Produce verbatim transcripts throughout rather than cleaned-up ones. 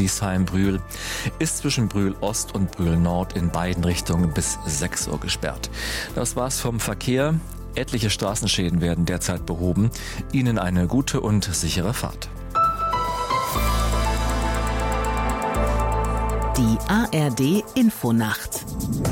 Griesheim-Brühl ist zwischen Brühl-Ost und Brühl-Nord in beiden Richtungen bis sechs Uhr gesperrt. Das war's vom Verkehr. Etliche Straßenschäden werden derzeit behoben. Ihnen eine gute und sichere Fahrt. Die A R D-Infonacht.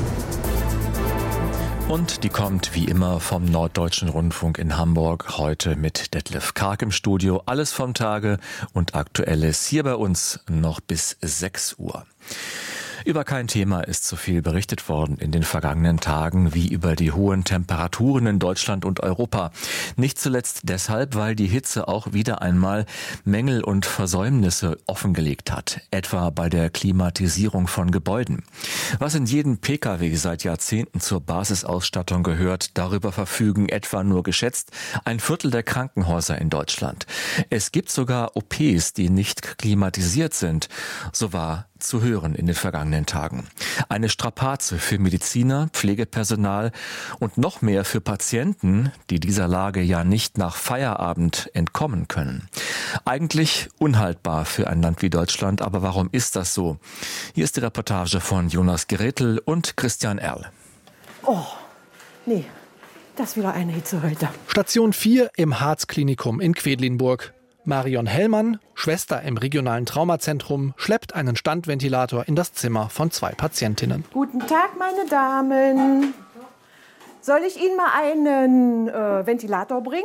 Und die kommt wie immer vom Norddeutschen Rundfunk in Hamburg, heute mit Detlef Karg im Studio. Alles vom Tage und Aktuelles hier bei uns noch bis sechs Uhr. Über kein Thema ist so viel berichtet worden in den vergangenen Tagen wie über die hohen Temperaturen in Deutschland und Europa. Nicht zuletzt deshalb, weil die Hitze auch wieder einmal Mängel und Versäumnisse offengelegt hat, etwa bei der Klimatisierung von Gebäuden. Was in jedem Pkw seit Jahrzehnten zur Basisausstattung gehört, darüber verfügen etwa nur geschätzt ein Viertel der Krankenhäuser in Deutschland. Es gibt sogar O Ps, die nicht klimatisiert sind. So war zu hören in den vergangenen Tagen. Eine Strapaze für Mediziner, Pflegepersonal und noch mehr für Patienten, die dieser Lage ja nicht nach Feierabend entkommen können. Eigentlich unhaltbar für ein Land wie Deutschland, aber warum ist das so? Hier ist die Reportage von Jonas Gerätl und Christian Erl. Oh, nee, das ist wieder eine Hitze heute. Station vier im Harz-Klinikum in Quedlinburg. Marion Hellmann, Schwester im regionalen Traumazentrum, schleppt einen Standventilator in das Zimmer von zwei Patientinnen. Guten Tag, meine Damen. Soll ich Ihnen mal einen äh, Ventilator bringen?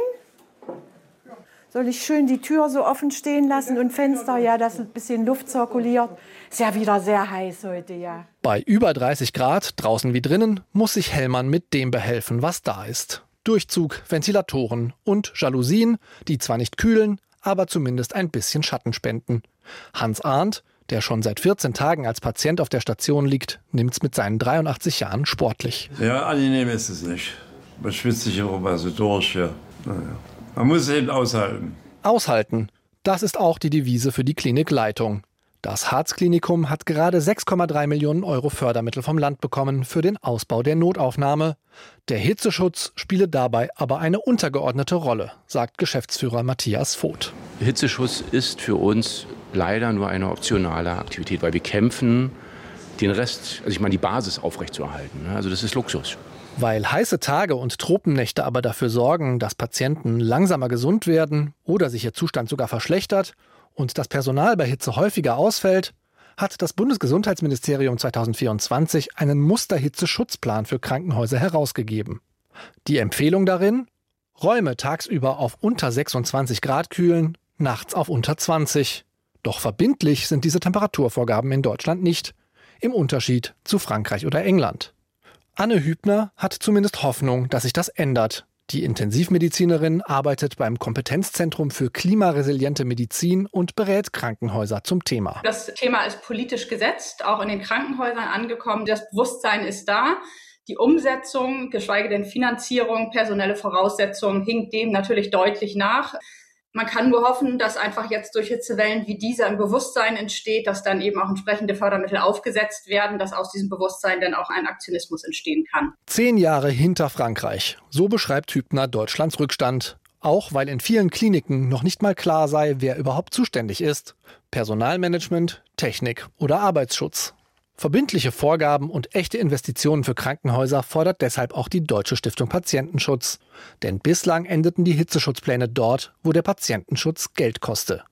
Soll ich schön die Tür so offen stehen lassen und Fenster, ja, dass ein bisschen Luft zirkuliert? Ist ja wieder sehr heiß heute, ja. Bei über dreißig Grad, draußen wie drinnen, muss sich Hellmann mit dem behelfen, was da ist. Durchzug, Ventilatoren und Jalousien, die zwar nicht kühlen, aber zumindest ein bisschen Schatten spenden. Hans Arndt, der schon seit vierzehn Tagen als Patient auf der Station liegt, nimmt's mit seinen dreiundachtzig Jahren sportlich. Ja, angenehm ist es nicht. Man schwitzt sich auch immer so durch. Ja. Naja. Man muss es eben aushalten. Aushalten, das ist auch die Devise für die Klinikleitung. Das Harz-Klinikum hat gerade sechs Komma drei Millionen Euro Fördermittel vom Land bekommen für den Ausbau der Notaufnahme. Der Hitzeschutz spiele dabei aber eine untergeordnete Rolle, sagt Geschäftsführer Matthias Voth. Hitzeschutz ist für uns leider nur eine optionale Aktivität, weil wir kämpfen, den Rest, also ich meine die Basis aufrechtzuerhalten. Also das ist Luxus. Weil heiße Tage und Tropennächte aber dafür sorgen, dass Patienten langsamer gesund werden oder sich ihr Zustand sogar verschlechtert, und das Personal bei Hitze häufiger ausfällt, hat das Bundesgesundheitsministerium zweitausendvierundzwanzig einen Musterhitzeschutzplan für Krankenhäuser herausgegeben. Die Empfehlung darin: Räume tagsüber auf unter sechsundzwanzig Grad kühlen, nachts auf unter zwanzig. Doch verbindlich sind diese Temperaturvorgaben in Deutschland nicht, im Unterschied zu Frankreich oder England. Anne Hübner hat zumindest Hoffnung, dass sich das ändert. Die Intensivmedizinerin arbeitet beim Kompetenzzentrum für klimaresiliente Medizin und berät Krankenhäuser zum Thema. Das Thema ist politisch gesetzt, auch in den Krankenhäusern angekommen. Das Bewusstsein ist da. Die Umsetzung, geschweige denn Finanzierung, personelle Voraussetzungen hinkt dem natürlich deutlich nach. Man kann nur hoffen, dass einfach jetzt durch Hitzewellen wie diese ein Bewusstsein entsteht, dass dann eben auch entsprechende Fördermittel aufgesetzt werden, dass aus diesem Bewusstsein dann auch ein Aktionismus entstehen kann. Zehn Jahre hinter Frankreich. So beschreibt Hübner Deutschlands Rückstand. Auch weil in vielen Kliniken noch nicht mal klar sei, wer überhaupt zuständig ist. Personalmanagement, Technik oder Arbeitsschutz. Verbindliche Vorgaben und echte Investitionen für Krankenhäuser fordert deshalb auch die Deutsche Stiftung Patientenschutz. Denn bislang endeten die Hitzeschutzpläne dort, wo der Patientenschutz Geld koste.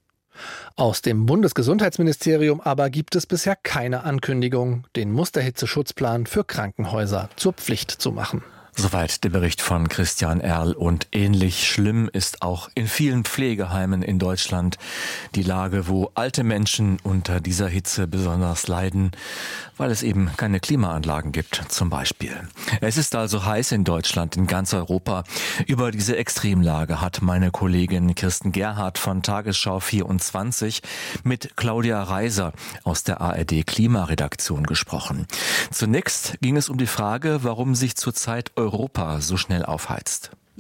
Aus dem Bundesgesundheitsministerium aber gibt es bisher keine Ankündigung, den Musterhitzeschutzplan für Krankenhäuser zur Pflicht zu machen. Soweit der Bericht von Christian Erl. Und ähnlich schlimm ist auch in vielen Pflegeheimen in Deutschland die Lage, wo alte Menschen unter dieser Hitze besonders leiden, weil es eben keine Klimaanlagen gibt zum Beispiel. Es ist also heiß in Deutschland, in ganz Europa. Über diese Extremlage hat meine Kollegin Kirsten Gerhardt von Tagesschau vierundzwanzig mit Claudia Reiser aus der A R D Klimaredaktion gesprochen. Zunächst ging es um die Frage, warum sich zurzeit Europa so schnell aufheizt.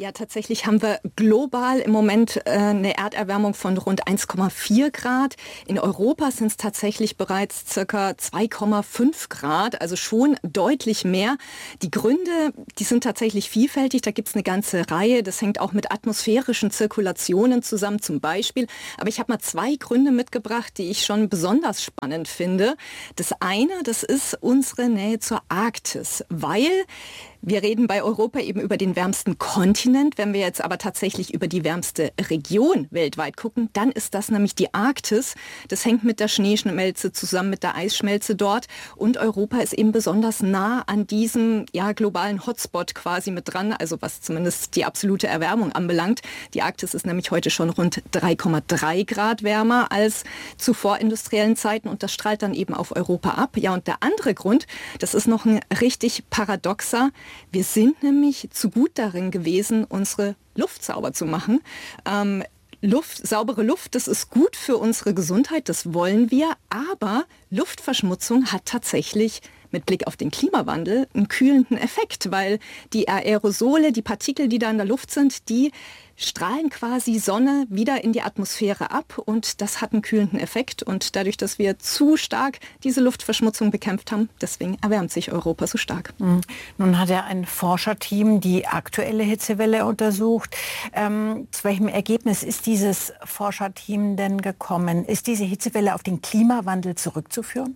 Ja, tatsächlich haben wir global im Moment äh, eine Erderwärmung von rund eins Komma vier Grad. In Europa sind es tatsächlich bereits circa zwei Komma fünf Grad, also schon deutlich mehr. Die Gründe, die sind tatsächlich vielfältig. Da gibt es eine ganze Reihe. Das hängt auch mit atmosphärischen Zirkulationen zusammen zum Beispiel. Aber ich habe mal zwei Gründe mitgebracht, die ich schon besonders spannend finde. Das eine, das ist unsere Nähe zur Arktis, weil wir reden bei Europa eben über den wärmsten Kontinent. Wenn wir jetzt aber tatsächlich über die wärmste Region weltweit gucken, dann ist das nämlich die Arktis. Das hängt mit der Schneeschmelze zusammen, mit der Eisschmelze dort. Und Europa ist eben besonders nah an diesem ja, globalen Hotspot quasi mit dran, also was zumindest die absolute Erwärmung anbelangt. Die Arktis ist nämlich heute schon rund drei Komma drei Grad wärmer als zu vorindustriellen Zeiten und das strahlt dann eben auf Europa ab. Ja, und der andere Grund, das ist noch ein richtig paradoxer. Wir sind nämlich zu gut darin gewesen, unsere Luft sauber zu machen. Ähm, Luft, saubere Luft, das ist gut für unsere Gesundheit, das wollen wir. Aber Luftverschmutzung hat tatsächlich mit Blick auf den Klimawandel einen kühlenden Effekt, weil die Aerosole, die Partikel, die da in der Luft sind, die strahlen quasi Sonne wieder in die Atmosphäre ab und das hat einen kühlenden Effekt. Und dadurch, dass wir zu stark diese Luftverschmutzung bekämpft haben, deswegen erwärmt sich Europa so stark. Mhm. Nun hat ja ein Forscherteam die aktuelle Hitzewelle untersucht. Ähm, zu welchem Ergebnis ist dieses Forscherteam denn gekommen? Ist diese Hitzewelle auf den Klimawandel zurückzuführen?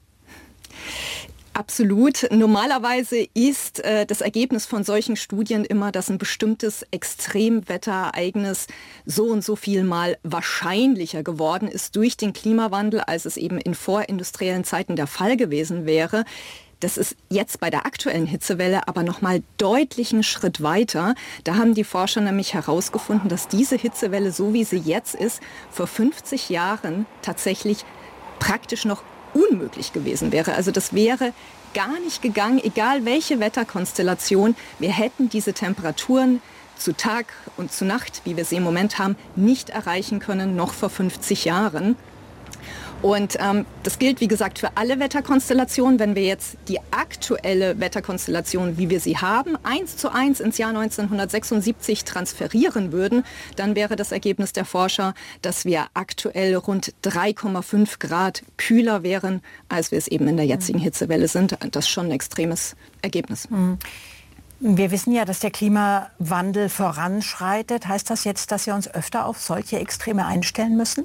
Absolut. Normalerweise ist äh, das Ergebnis von solchen Studien immer, dass ein bestimmtes Extremwetterereignis so und so viel mal wahrscheinlicher geworden ist durch den Klimawandel, als es eben in vorindustriellen Zeiten der Fall gewesen wäre. Das ist jetzt bei der aktuellen Hitzewelle aber noch mal deutlich einen Schritt weiter. Da haben die Forscher nämlich herausgefunden, dass diese Hitzewelle, so wie sie jetzt ist, vor fünfzig Jahren tatsächlich praktisch noch unmöglich gewesen wäre. Also das wäre gar nicht gegangen, egal welche Wetterkonstellation. Wir hätten diese Temperaturen zu Tag und zu Nacht, wie wir sie im Moment haben, nicht erreichen können, noch vor fünfzig Jahren. Und ähm, das gilt, wie gesagt, für alle Wetterkonstellationen. Wenn wir jetzt die aktuelle Wetterkonstellation, wie wir sie haben, eins zu eins ins Jahr neunzehnhundertsechsundsiebzig transferieren würden, dann wäre das Ergebnis der Forscher, dass wir aktuell rund drei Komma fünf Grad kühler wären, als wir es eben in der jetzigen Hitzewelle sind. Das ist schon ein extremes Ergebnis. Mhm. Wir wissen ja, dass der Klimawandel voranschreitet. Heißt das jetzt, dass wir uns öfter auf solche Extreme einstellen müssen?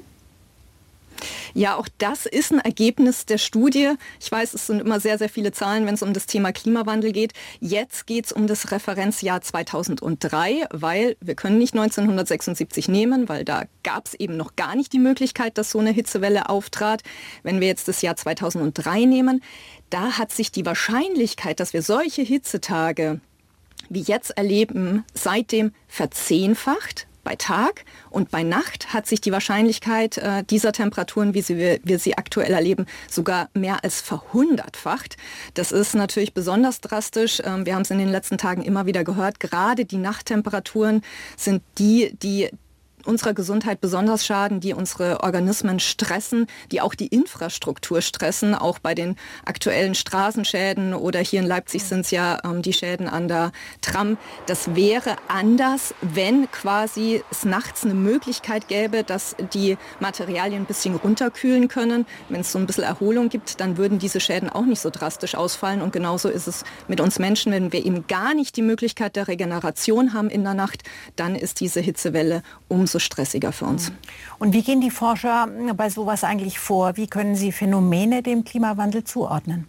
Ja, auch das ist ein Ergebnis der Studie. Ich weiß, es sind immer sehr, sehr viele Zahlen, wenn es um das Thema Klimawandel geht. Jetzt geht es um das Referenzjahr zweitausenddrei, weil wir können nicht neunzehnhundertsechsundsiebzig nehmen, weil da gab es eben noch gar nicht die Möglichkeit, dass so eine Hitzewelle auftrat. Wenn wir jetzt das Jahr zweitausenddrei nehmen, da hat sich die Wahrscheinlichkeit, dass wir solche Hitzetage wie jetzt erleben, seitdem verzehnfacht. Bei Tag und bei Nacht hat sich die Wahrscheinlichkeit äh, dieser Temperaturen, wie sie, wir, wir sie aktuell erleben, sogar mehr als verhundertfacht. Das ist natürlich besonders drastisch. Ähm, wir haben es in den letzten Tagen immer wieder gehört. Gerade die Nachttemperaturen sind die, die unserer Gesundheit besonders schaden, die unsere Organismen stressen, die auch die Infrastruktur stressen, auch bei den aktuellen Straßenschäden oder hier in Leipzig sind es ja ähm, die Schäden an der Tram. Das wäre anders, wenn quasi es nachts eine Möglichkeit gäbe, dass die Materialien ein bisschen runterkühlen können. Wenn es so ein bisschen Erholung gibt, dann würden diese Schäden auch nicht so drastisch ausfallen. Und genauso ist es mit uns Menschen, wenn wir eben gar nicht die Möglichkeit der Regeneration haben in der Nacht, dann ist diese Hitzewelle umso stressiger für uns. Und wie gehen die Forscher bei sowas eigentlich vor? Wie können sie Phänomene dem Klimawandel zuordnen?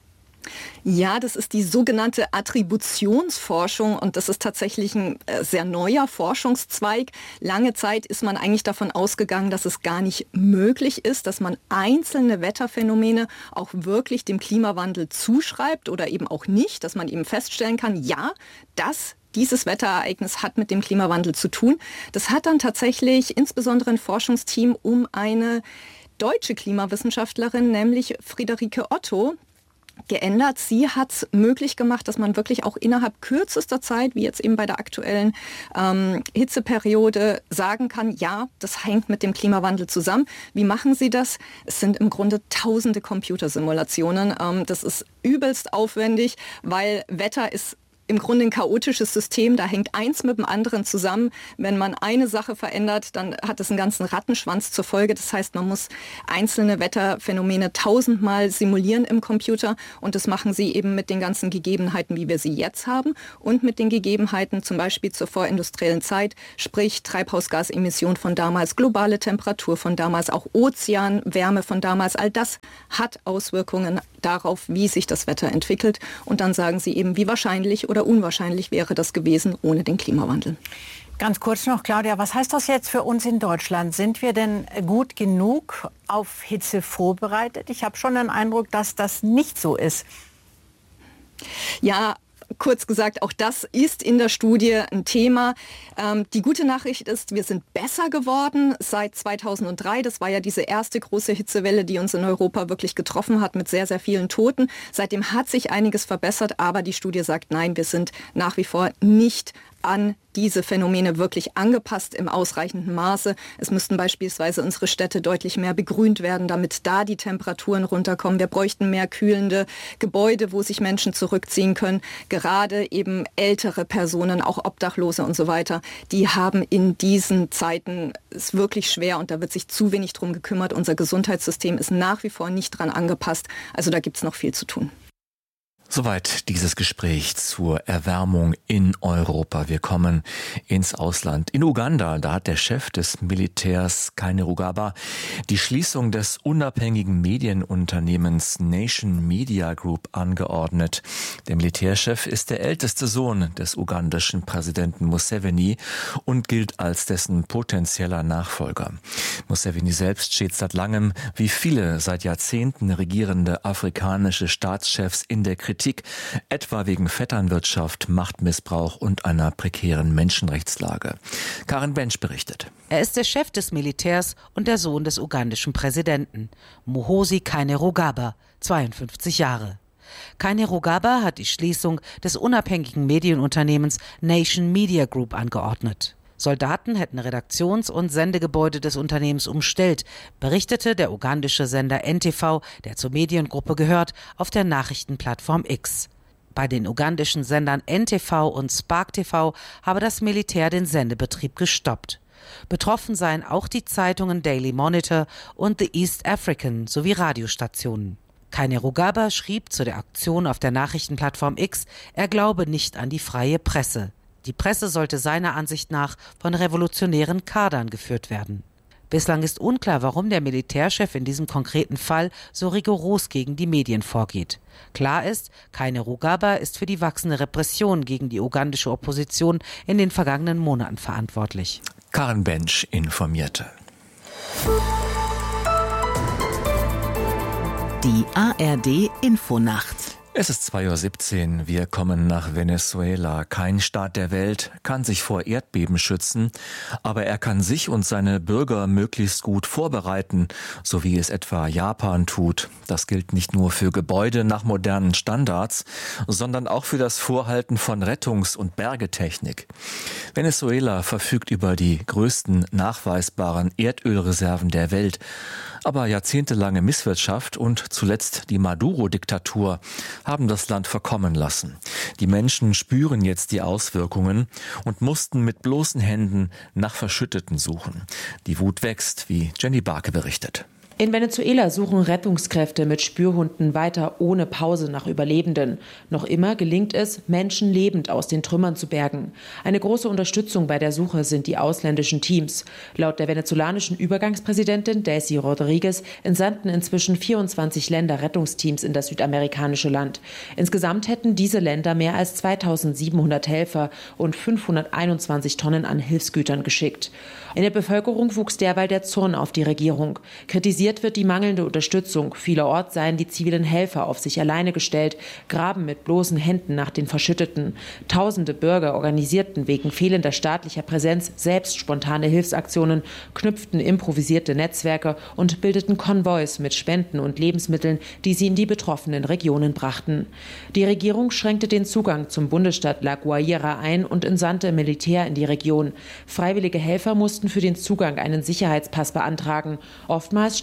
Ja, das ist die sogenannte Attributionsforschung und das ist tatsächlich ein äh, sehr neuer Forschungszweig. Lange Zeit ist man eigentlich davon ausgegangen, dass es gar nicht möglich ist, dass man einzelne Wetterphänomene auch wirklich dem Klimawandel zuschreibt oder eben auch nicht, dass man eben feststellen kann, ja, das Dieses Wetterereignis hat mit dem Klimawandel zu tun. Das hat dann tatsächlich insbesondere ein Forschungsteam um eine deutsche Klimawissenschaftlerin, nämlich Friederike Otto, geändert. Sie hat es möglich gemacht, dass man wirklich auch innerhalb kürzester Zeit, wie jetzt eben bei der aktuellen ähm, Hitzeperiode, sagen kann, ja, das hängt mit dem Klimawandel zusammen. Wie machen Sie das? Es sind im Grunde tausende Computersimulationen. Ähm, das ist übelst aufwendig, weil Wetter ist im Grunde ein chaotisches System. Da hängt eins mit dem anderen zusammen. Wenn man eine Sache verändert, dann hat es einen ganzen Rattenschwanz zur Folge. Das heißt, man muss einzelne Wetterphänomene tausendmal simulieren im Computer. Und das machen sie eben mit den ganzen Gegebenheiten, wie wir sie jetzt haben. Und mit den Gegebenheiten zum Beispiel zur vorindustriellen Zeit, sprich Treibhausgasemission von damals, globale Temperatur von damals, auch Ozeanwärme von damals. All das hat Auswirkungen darauf, wie sich das Wetter entwickelt. Und dann sagen sie eben, wie wahrscheinlich oder unwahrscheinlich wäre das gewesen ohne den Klimawandel. Ganz kurz noch, Claudia, was heißt das jetzt für uns in Deutschland? Sind wir denn gut genug auf Hitze vorbereitet? Ich habe schon den Eindruck, dass das nicht so ist. Ja, kurz gesagt, auch das ist in der Studie ein Thema. Ähm, die gute Nachricht ist, wir sind besser geworden seit zweitausenddrei. Das war ja diese erste große Hitzewelle, die uns in Europa wirklich getroffen hat mit sehr, sehr vielen Toten. Seitdem hat sich einiges verbessert, aber die Studie sagt, nein, wir sind nach wie vor nicht an diese Phänomene wirklich angepasst im ausreichenden Maße. Es müssten beispielsweise unsere Städte deutlich mehr begrünt werden, damit da die Temperaturen runterkommen. Wir bräuchten mehr kühlende Gebäude, wo sich Menschen zurückziehen können. Gerade eben ältere Personen, auch Obdachlose und so weiter, die haben in diesen Zeiten es wirklich schwer und da wird sich zu wenig drum gekümmert. Unser Gesundheitssystem ist nach wie vor nicht dran angepasst. Also da gibt es noch viel zu tun. Soweit dieses Gespräch zur Erwärmung in Europa. Wir kommen ins Ausland. In Uganda, da hat der Chef des Militärs Kainerugaba die Schließung des unabhängigen Medienunternehmens Nation Media Group angeordnet. Der Militärchef ist der älteste Sohn des ugandischen Präsidenten Museveni und gilt als dessen potenzieller Nachfolger. Museveni selbst steht seit langem, wie viele seit Jahrzehnten regierende afrikanische Staatschefs, in der Kritik, etwa wegen Vetternwirtschaft, Machtmissbrauch und einer prekären Menschenrechtslage. Karin Bench berichtet. Er ist der Chef des Militärs und der Sohn des ugandischen Präsidenten, Muhoozi Kainerugaba, zweiundfünfzig Jahre. Kainerugaba hat die Schließung des unabhängigen Medienunternehmens Nation Media Group angeordnet. Soldaten hätten Redaktions- und Sendegebäude des Unternehmens umstellt, berichtete der ugandische Sender N T V, der zur Mediengruppe gehört, auf der Nachrichtenplattform X. Bei den ugandischen Sendern N T V und Spark T V habe das Militär den Sendebetrieb gestoppt. Betroffen seien auch die Zeitungen Daily Monitor und The East African sowie Radiostationen. Kainerugaba schrieb zu der Aktion auf der Nachrichtenplattform X, er glaube nicht an die freie Presse. Die Presse sollte seiner Ansicht nach von revolutionären Kadern geführt werden. Bislang ist unklar, warum der Militärchef in diesem konkreten Fall so rigoros gegen die Medien vorgeht. Klar ist, Kainerugaba ist für die wachsende Repression gegen die ugandische Opposition in den vergangenen Monaten verantwortlich. Karin Bench informierte. Die A R D Infonacht. Es ist zwei Uhr siebzehn. Wir kommen nach Venezuela. Kein Staat der Welt kann sich vor Erdbeben schützen, aber er kann sich und seine Bürger möglichst gut vorbereiten, so wie es etwa Japan tut. Das gilt nicht nur für Gebäude nach modernen Standards, sondern auch für das Vorhalten von Rettungs- und Bergetechnik. Venezuela verfügt über die größten nachweisbaren Erdölreserven der Welt. Aber jahrzehntelange Misswirtschaft und zuletzt die Maduro-Diktatur haben das Land verkommen lassen. Die Menschen spüren jetzt die Auswirkungen und mussten mit bloßen Händen nach Verschütteten suchen. Die Wut wächst, wie Jenny Barke berichtet. In Venezuela suchen Rettungskräfte mit Spürhunden weiter ohne Pause nach Überlebenden. Noch immer gelingt es, Menschen lebend aus den Trümmern zu bergen. Eine große Unterstützung bei der Suche sind die ausländischen Teams. Laut der venezolanischen Übergangspräsidentin Daisy Rodriguez entsandten inzwischen vierundzwanzig Länder Rettungsteams in das südamerikanische Land. Insgesamt hätten diese Länder mehr als zweitausendsiebenhundert Helfer und fünfhunderteinundzwanzig Tonnen an Hilfsgütern geschickt. In der Bevölkerung wuchs derweil der Zorn auf die Regierung. Kritisiert wird die mangelnde Unterstützung. Vielerorts seien die zivilen Helfer auf sich alleine gestellt, graben mit bloßen Händen nach den Verschütteten. Tausende Bürger organisierten wegen fehlender staatlicher Präsenz selbst spontane Hilfsaktionen, knüpften improvisierte Netzwerke und bildeten Konvois mit Spenden und Lebensmitteln, die sie in die betroffenen Regionen brachten. Die Regierung schränkte den Zugang zum Bundesstaat La Guaira ein und entsandte Militär in die Region. Freiwillige Helfer mussten für den Zugang einen Sicherheitspass beantragen. Oftmals stehen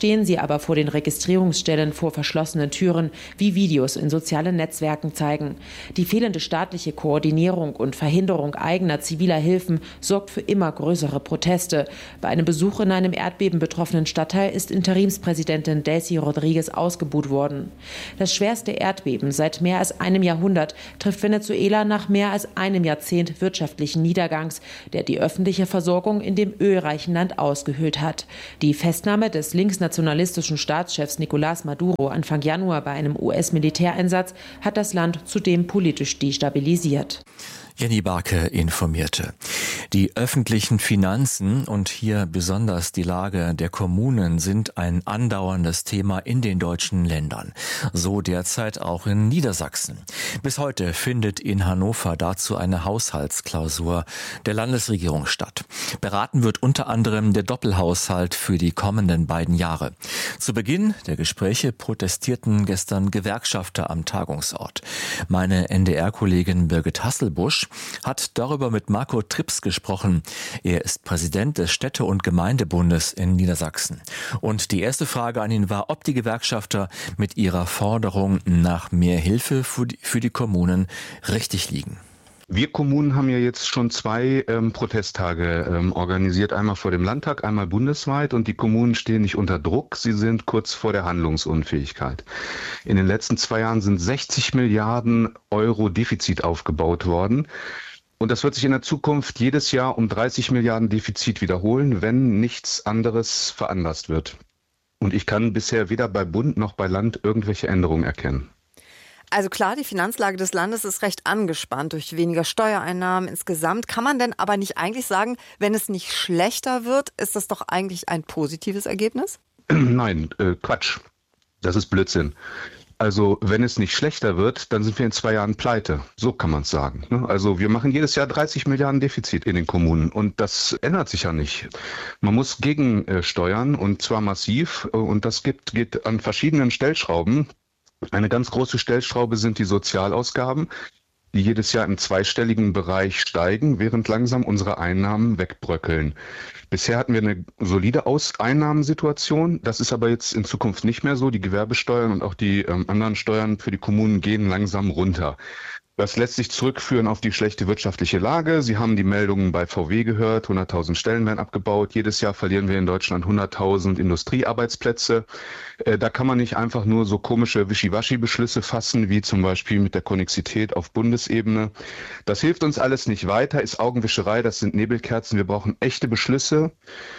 stehen sie aber vor den Registrierungsstellen vor verschlossenen Türen, wie Videos in sozialen Netzwerken zeigen. Die fehlende staatliche Koordinierung und Verhinderung eigener ziviler Hilfen sorgt für immer größere Proteste. Bei einem Besuch in einem erdbebenbetroffenen Stadtteil ist Interimspräsidentin Delcy Rodriguez ausgebuht worden. Das schwerste Erdbeben seit mehr als einem Jahrhundert trifft Venezuela nach mehr als einem Jahrzehnt wirtschaftlichen Niedergangs, der die öffentliche Versorgung in dem ölreichen Land ausgehöhlt hat. Die Festnahme des linksnationalistischen Staatschefs Nicolás Maduro Anfang Januar bei einem U S-Militäreinsatz hat das Land zudem politisch destabilisiert. Jenny Barke informierte. Die öffentlichen Finanzen und hier besonders die Lage der Kommunen sind ein andauerndes Thema in den deutschen Ländern. So derzeit auch in Niedersachsen. Bis heute findet in Hannover dazu eine Haushaltsklausur der Landesregierung statt. Beraten wird unter anderem der Doppelhaushalt für die kommenden beiden Jahre. Zu Beginn der Gespräche protestierten gestern Gewerkschafter am Tagungsort. Meine N D R-Kollegin Birgit Hasselbusch hat darüber mit Marco Trips gesprochen. Er ist Präsident des Städte- und Gemeindebundes in Niedersachsen. Und die erste Frage an ihn war, ob die Gewerkschafter mit ihrer Forderung nach mehr Hilfe für die, für die Kommunen richtig liegen. Wir Kommunen haben ja jetzt schon zwei ähm, Protesttage ähm, organisiert, einmal vor dem Landtag, einmal bundesweit, und die Kommunen stehen nicht unter Druck, sie sind kurz vor der Handlungsunfähigkeit. In den letzten zwei Jahren sind sechzig Milliarden Euro Defizit aufgebaut worden. Und das wird sich in der Zukunft jedes Jahr um dreißig Milliarden Defizit wiederholen, wenn nichts anderes veranlasst wird. Und ich kann bisher weder bei Bund noch bei Land irgendwelche Änderungen erkennen. Also klar, die Finanzlage des Landes ist recht angespannt durch weniger Steuereinnahmen insgesamt. Kann man denn aber nicht eigentlich sagen, wenn es nicht schlechter wird, ist das doch eigentlich ein positives Ergebnis? Nein, äh, Quatsch. Das ist Blödsinn. Also wenn es nicht schlechter wird, dann sind wir in zwei Jahren pleite. So kann man es sagen. Also wir machen jedes Jahr dreißig Milliarden Defizit in den Kommunen und das ändert sich ja nicht. Man muss gegensteuern und zwar massiv und das gibt, geht an verschiedenen Stellschrauben. Eine ganz große Stellschraube sind die Sozialausgaben, die jedes Jahr im zweistelligen Bereich steigen, während langsam unsere Einnahmen wegbröckeln. Bisher hatten wir eine solide Einnahmensituation. Das ist aber jetzt in Zukunft nicht mehr so. Die Gewerbesteuern und auch die ähm, anderen Steuern für die Kommunen gehen langsam runter. Das lässt sich zurückführen auf die schlechte wirtschaftliche Lage. Sie haben die Meldungen bei V W gehört, hunderttausend Stellen werden abgebaut. Jedes Jahr verlieren wir in Deutschland hunderttausend Industriearbeitsplätze. Äh, da kann man nicht einfach nur so komische Wischiwaschi-Beschlüsse fassen, wie zum Beispiel mit der Konnexität auf Bundesebene. Das hilft uns alles nicht weiter, ist Augenwischerei, das sind Nebelkerzen. Wir brauchen echte Beschlüsse.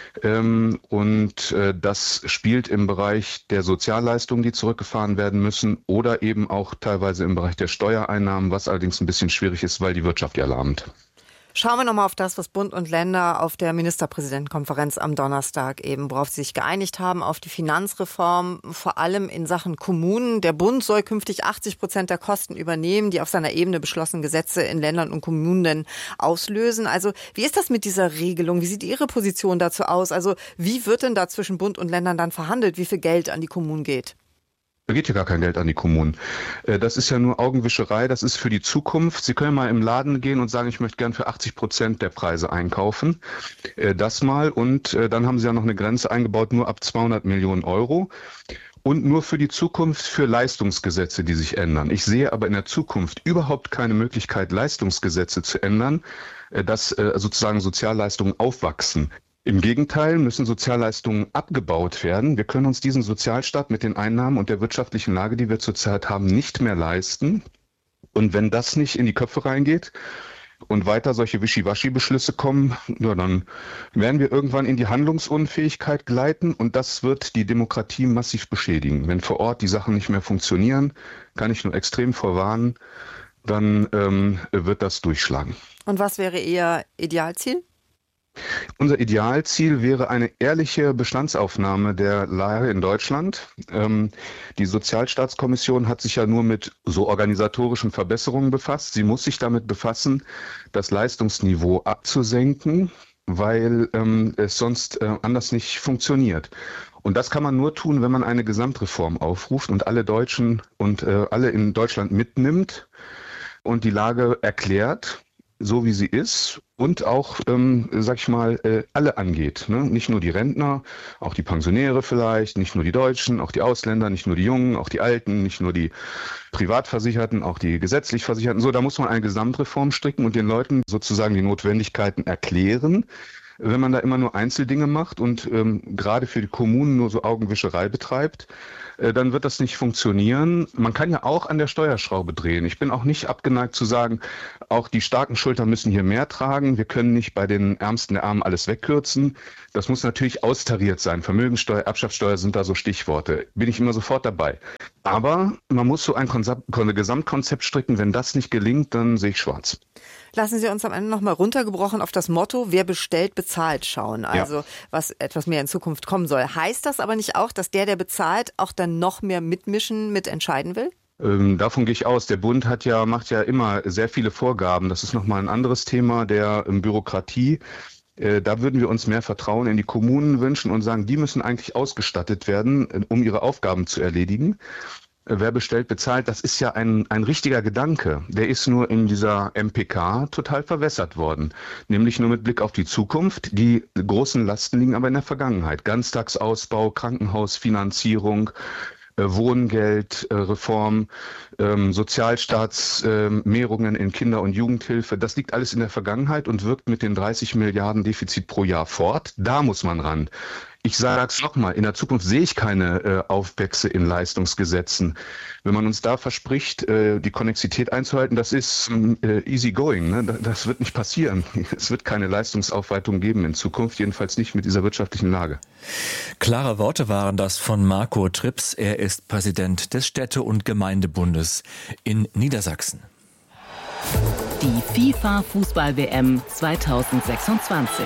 Ähm, und äh, das spielt im Bereich der Sozialleistungen, die zurückgefahren werden müssen, oder eben auch teilweise im Bereich der Steuereinnahmen, was allerdings ein bisschen schwierig ist, weil die Wirtschaft ja lahmt. Schauen wir nochmal auf das, was Bund und Länder auf der Ministerpräsidentenkonferenz am Donnerstag eben, worauf sie sich geeinigt haben, auf die Finanzreform, vor allem in Sachen Kommunen. Der Bund soll künftig achtzig Prozent der Kosten übernehmen, die auf seiner Ebene beschlossenen Gesetze in Ländern und Kommunen auslösen. Also wie ist das mit dieser Regelung? Wie sieht Ihre Position dazu aus? Also wie wird denn da zwischen Bund und Ländern dann verhandelt, wie viel Geld an die Kommunen geht? Da geht ja gar kein Geld an die Kommunen. Das ist ja nur Augenwischerei, das ist für die Zukunft. Sie können mal im Laden gehen und sagen, ich möchte gern für achtzig Prozent der Preise einkaufen. Das mal, und dann haben Sie ja noch eine Grenze eingebaut, nur ab zweihundert Millionen Euro. Und nur für die Zukunft für Leistungsgesetze, die sich ändern. Ich sehe aber in der Zukunft überhaupt keine Möglichkeit, Leistungsgesetze zu ändern, dass sozusagen Sozialleistungen aufwachsen. Im Gegenteil müssen Sozialleistungen abgebaut werden. Wir können uns diesen Sozialstaat mit den Einnahmen und der wirtschaftlichen Lage, die wir zurzeit haben, nicht mehr leisten. Und wenn das nicht in die Köpfe reingeht und weiter solche Wischiwaschi-Beschlüsse kommen, ja, dann werden wir irgendwann in die Handlungsunfähigkeit gleiten und das wird die Demokratie massiv beschädigen. Wenn vor Ort die Sachen nicht mehr funktionieren, kann ich nur extrem vorwarnen, dann ähm, wird das durchschlagen. Und was wäre Ihr Idealziel? Unser Idealziel wäre eine ehrliche Bestandsaufnahme der Lage in Deutschland. Ähm, die Sozialstaatskommission hat sich ja nur mit so organisatorischen Verbesserungen befasst. Sie muss sich damit befassen, das Leistungsniveau abzusenken, weil ähm, es sonst äh, anders nicht funktioniert. Und das kann man nur tun, wenn man eine Gesamtreform aufruft und alle Deutschen und äh, alle in Deutschland mitnimmt und die Lage erklärt. so wie sie ist und auch, ähm, sag ich mal, äh, alle angeht. Ne? Nicht nur die Rentner, auch die Pensionäre vielleicht, nicht nur die Deutschen, auch die Ausländer, nicht nur die Jungen, auch die Alten, nicht nur die Privatversicherten, auch die gesetzlich Versicherten. So, da muss man eine Gesamtreform stricken und den Leuten sozusagen die Notwendigkeiten erklären. Wenn man da immer nur Einzeldinge macht und ähm, gerade für die Kommunen nur so Augenwischerei betreibt, äh, dann wird das nicht funktionieren. Man kann ja auch an der Steuerschraube drehen. Ich bin auch nicht abgeneigt zu sagen, auch die starken Schultern müssen hier mehr tragen. Wir können nicht bei den Ärmsten der Armen alles wegkürzen. Das muss natürlich austariert sein. Vermögenssteuer, Erbschaftssteuer sind da so Stichworte. Bin ich immer sofort dabei. Aber man muss so ein Konzept, ein Gesamtkonzept stricken. Wenn das nicht gelingt, dann sehe ich schwarz. Lassen Sie uns am Ende nochmal runtergebrochen auf das Motto, wer bestellt, bezahlt schauen. Also ja. was etwas mehr in Zukunft kommen soll. Heißt das aber nicht auch, dass der, der bezahlt, auch dann noch mehr mitmischen, mitentscheiden will? Ähm, davon gehe ich aus. Der Bund hat ja, macht ja immer sehr viele Vorgaben. Das ist nochmal ein anderes Thema der ähm, Bürokratie. Äh, da würden wir uns mehr Vertrauen in die Kommunen wünschen und sagen, die müssen eigentlich ausgestattet werden, äh, um ihre Aufgaben zu erledigen. Wer bestellt, bezahlt, das ist ja ein, ein richtiger Gedanke. Der ist nur in dieser M P K total verwässert worden. Nämlich nur mit Blick auf die Zukunft. Die großen Lasten liegen aber in der Vergangenheit. Ganztagsausbau, Krankenhausfinanzierung, äh, Wohngeldreform, äh, Sozialstaatsmehrungen äh, in Kinder- und Jugendhilfe. Das liegt alles in der Vergangenheit und wirkt mit den dreißig Milliarden Defizit pro Jahr fort. Da muss man ran. Ich sage es nochmal, in der Zukunft sehe ich keine äh, Aufwächse in Leistungsgesetzen. Wenn man uns da verspricht, äh, die Konnexität einzuhalten, das ist äh, easy going. Ne? Das wird nicht passieren. Es wird keine Leistungsaufweitung geben in Zukunft, jedenfalls nicht mit dieser wirtschaftlichen Lage. Klare Worte waren das von Marco Trips. Er ist Präsident des Städte- und Gemeindebundes in Niedersachsen. Die FIFA-Fußball-W M zweitausendsechsundzwanzig.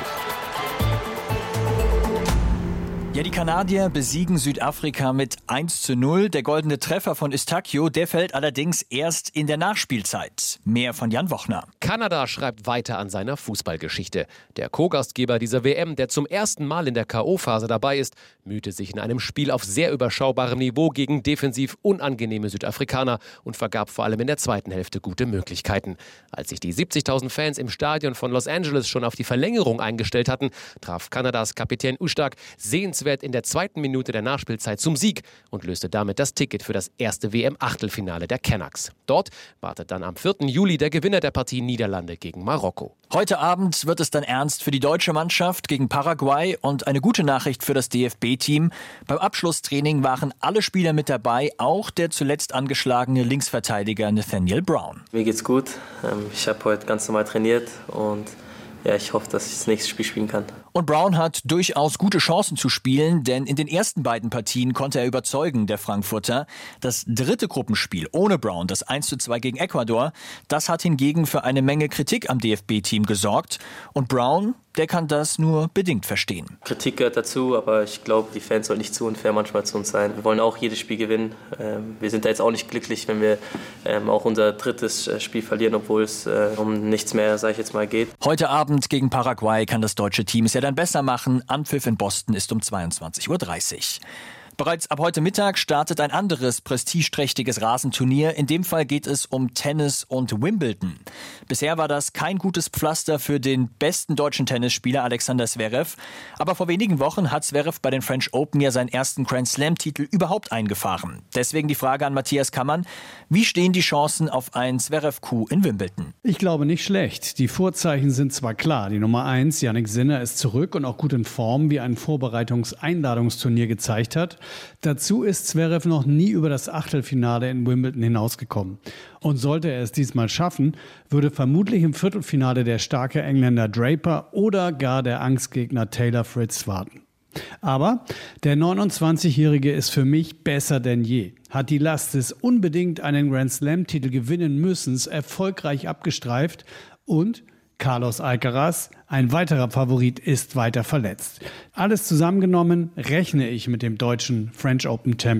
Ja, die Kanadier besiegen Südafrika mit eins zu null. Der goldene Treffer von Eustáquio, der fällt allerdings erst in der Nachspielzeit. Mehr von Jan Wochner. Kanada schreibt weiter an seiner Fußballgeschichte. Der Co-Gastgeber dieser W M, der zum ersten Mal in der K O-Phase dabei ist, mühte sich in einem Spiel auf sehr überschaubarem Niveau gegen defensiv unangenehme Südafrikaner und vergab vor allem in der zweiten Hälfte gute Möglichkeiten. Als sich die siebzigtausend Fans im Stadion von Los Angeles schon auf die Verlängerung eingestellt hatten, traf Kanadas Kapitän Ustak sehenswert in der zweiten Minute der Nachspielzeit zum Sieg und löste damit das Ticket für das erste W M-Achtelfinale der Canucks. Dort wartet dann am vierten Juli der Gewinner der Partie Niederlande gegen Marokko. Heute Abend wird es dann ernst für die deutsche Mannschaft gegen Paraguay und eine gute Nachricht für das D F B-Team. Beim Abschlusstraining waren alle Spieler mit dabei, auch der zuletzt angeschlagene Linksverteidiger Nathaniel Brown. Mir geht's gut. Ich habe heute ganz normal trainiert und ja, ich hoffe, dass ich das nächste Spiel spielen kann. Und Brown hat durchaus gute Chancen zu spielen, denn in den ersten beiden Partien konnte er überzeugen, der Frankfurter. Das dritte Gruppenspiel ohne Brown, das eins zu zwei gegen Ecuador, das hat hingegen für eine Menge Kritik am D F B-Team gesorgt. Und Brown, der kann das nur bedingt verstehen. Kritik gehört dazu, aber ich glaube, die Fans sollen nicht zu unfair manchmal zu uns sein. Wir wollen auch jedes Spiel gewinnen. Wir sind da jetzt auch nicht glücklich, wenn wir auch unser drittes Spiel verlieren, obwohl es um nichts mehr, sage ich jetzt mal, geht. Heute Abend gegen Paraguay kann das deutsche Team es ja dann besser machen. Anpfiff in Boston ist um zweiundzwanzig Uhr dreißig. Bereits ab heute Mittag startet ein anderes prestigeträchtiges Rasenturnier. In dem Fall geht es um Tennis und Wimbledon. Bisher war das kein gutes Pflaster für den besten deutschen Tennisspieler Alexander Zverev. Aber vor wenigen Wochen hat Zverev bei den French Open ja seinen ersten Grand Slam-Titel überhaupt eingefahren. Deswegen die Frage an Matthias Kammann. Wie stehen die Chancen auf ein Zverev-Coup in Wimbledon? Ich glaube nicht schlecht. Die Vorzeichen sind zwar klar. Die Nummer eins, Jannik Sinner, ist zurück und auch gut in Form, wie ein Vorbereitungs-Einladungsturnier gezeigt hat. Dazu ist Zverev noch nie über das Achtelfinale in Wimbledon hinausgekommen. Und sollte er es diesmal schaffen, würde vermutlich im Viertelfinale der starke Engländer Draper oder gar der Angstgegner Taylor Fritz warten. Aber der neunundzwanzigjährige ist für mich besser denn je, hat die Last des unbedingt einen Grand Slam-Titel gewinnen müssens erfolgreich abgestreift und Carlos Alcaraz, ein weiterer Favorit, ist weiter verletzt. Alles zusammengenommen rechne ich mit dem deutschen French Open Champion.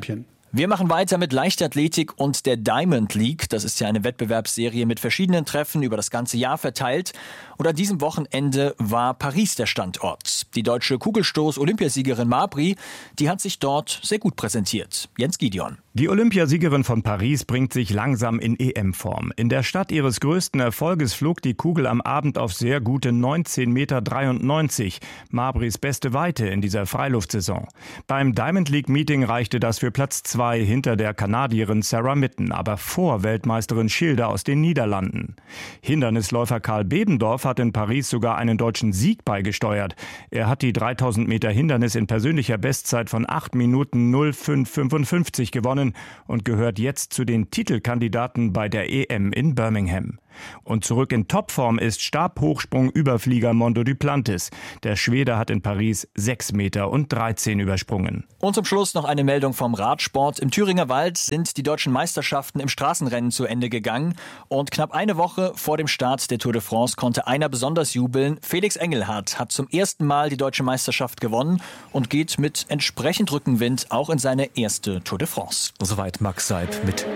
Wir machen weiter mit Leichtathletik und der Diamond League. Das ist ja eine Wettbewerbsserie mit verschiedenen Treffen über das ganze Jahr verteilt. Und an diesem Wochenende war Paris der Standort. Die deutsche Kugelstoß-Olympiasiegerin Mabry, die hat sich dort sehr gut präsentiert. Jens Gideon. Die Olympiasiegerin von Paris bringt sich langsam in E M-Form. In der Stadt ihres größten Erfolges flog die Kugel am Abend auf sehr gute neunzehn Komma dreiundneunzig Meter. Mabrys beste Weite in dieser Freiluftsaison. Beim Diamond League Meeting reichte das für Platz zwei hinter der Kanadierin Sarah Mitten, aber vor Weltmeisterin Schilder aus den Niederlanden. Hindernisläufer Karl Bebendorf hat in Paris sogar einen deutschen Sieg beigesteuert. Er hat die dreitausend Meter Hindernis in persönlicher Bestzeit von acht Minuten null Komma fünf fünfundfünfzig gewonnen und gehört jetzt zu den Titelkandidaten bei der E M in Birmingham. Und zurück in Topform ist Stabhochsprung-Überflieger Mondo Duplantis. Der Schwede hat in Paris sechs Meter dreizehn übersprungen. Und zum Schluss noch eine Meldung vom Radsport. Im Thüringer Wald sind die deutschen Meisterschaften im Straßenrennen zu Ende gegangen. Und knapp eine Woche vor dem Start der Tour de France konnte einer besonders jubeln. Felix Engelhardt hat zum ersten Mal die deutsche Meisterschaft gewonnen und geht mit entsprechend Rückenwind auch in seine erste Tour de France. Soweit Max Seib mit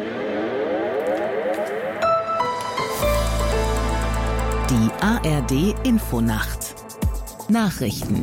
Die A R D Infonacht. Nachrichten.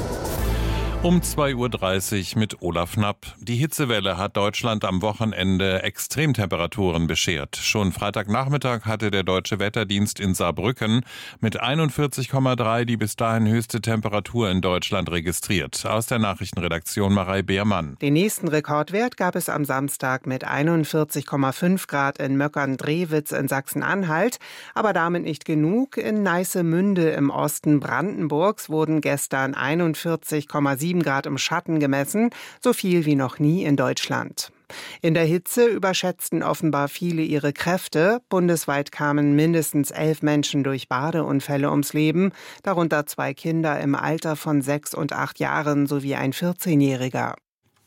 Um zwei Uhr dreißig mit Olaf Knapp. Die Hitzewelle hat Deutschland am Wochenende Extremtemperaturen beschert. Schon Freitagnachmittag hatte der Deutsche Wetterdienst in Saarbrücken mit einundvierzig Komma drei die bis dahin höchste Temperatur in Deutschland registriert. Aus der Nachrichtenredaktion Marei Beermann. Den nächsten Rekordwert gab es am Samstag mit einundvierzig Komma fünf Grad in Möckern-Drewitz in Sachsen-Anhalt. Aber damit nicht genug. In Neissemünde im Osten Brandenburgs wurden gestern einundvierzig Komma sieben Grad im Schatten gemessen, so viel wie noch nie in Deutschland. In der Hitze überschätzten offenbar viele ihre Kräfte. Bundesweit kamen mindestens elf Menschen durch Badeunfälle ums Leben, darunter zwei Kinder im Alter von sechs und acht Jahren sowie ein vierzehnjähriger.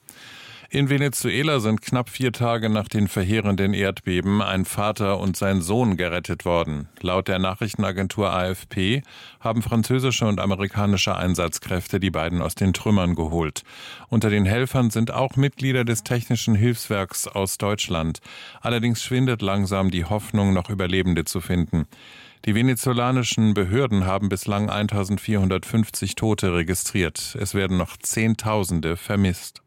In Venezuela sind knapp vier Tage nach den verheerenden Erdbeben ein Vater und sein Sohn gerettet worden. Laut der Nachrichtenagentur A F P haben französische und amerikanische Einsatzkräfte die beiden aus den Trümmern geholt. Unter den Helfern sind auch Mitglieder des Technischen Hilfswerks aus Deutschland. Allerdings schwindet langsam die Hoffnung, noch Überlebende zu finden. Die venezolanischen Behörden haben bislang eintausendvierhundertfünfzig Tote registriert. Es werden noch Zehntausende vermisst.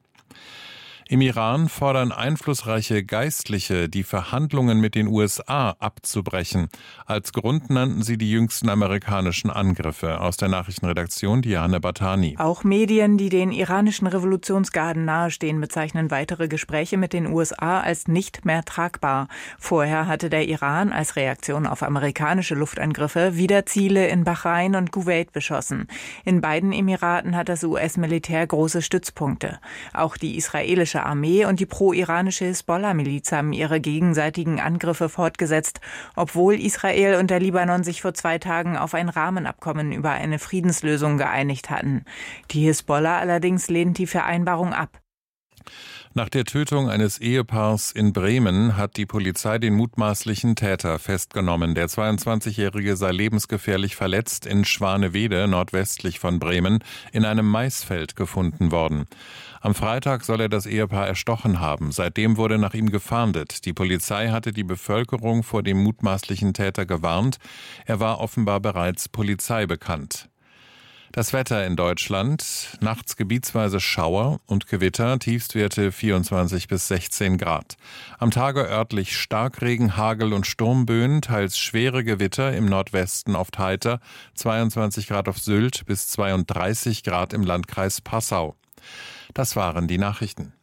Im Iran fordern einflussreiche Geistliche, die Verhandlungen mit den U S A abzubrechen. Als Grund nannten sie die jüngsten amerikanischen Angriffe. Aus der Nachrichtenredaktion Diane Batani. Auch Medien, die den iranischen Revolutionsgarden nahestehen, bezeichnen weitere Gespräche mit den U S A als nicht mehr tragbar. Vorher hatte der Iran als Reaktion auf amerikanische Luftangriffe wieder Ziele in Bahrain und Kuwait beschossen. In beiden Emiraten hat das U S-Militär große Stützpunkte. Auch die israelische Armee und die pro-iranische Hisbollah-Miliz haben ihre gegenseitigen Angriffe fortgesetzt, obwohl Israel und der Libanon sich vor zwei Tagen auf ein Rahmenabkommen über eine Friedenslösung geeinigt hatten. Die Hisbollah allerdings lehnt die Vereinbarung ab. Nach der Tötung eines Ehepaars in Bremen hat die Polizei den mutmaßlichen Täter festgenommen. Der zweiundzwanzigjährige sei lebensgefährlich verletzt in Schwanewede, nordwestlich von Bremen, in einem Maisfeld gefunden worden. Am Freitag soll er das Ehepaar erstochen haben. Seitdem wurde nach ihm gefahndet. Die Polizei hatte die Bevölkerung vor dem mutmaßlichen Täter gewarnt. Er war offenbar bereits polizeibekannt. Das Wetter in Deutschland, nachts gebietsweise Schauer und Gewitter, Tiefstwerte vierundzwanzig bis sechzehn Grad. Am Tage örtlich Starkregen, Hagel und Sturmböen, teils schwere Gewitter, im Nordwesten oft heiter, zweiundzwanzig Grad auf Sylt bis zweiunddreißig Grad im Landkreis Passau. Das waren die Nachrichten.